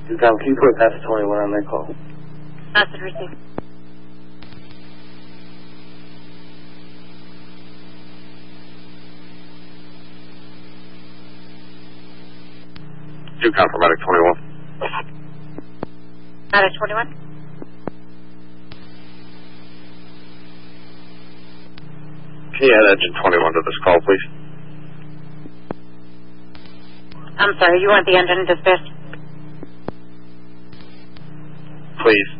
Can you put Pastor 21 on that call? Message received. Yukon for Medic 21. Medic 21. Can you add engine 21 to this call, please? I'm sorry, you want the engine dispatched? Please.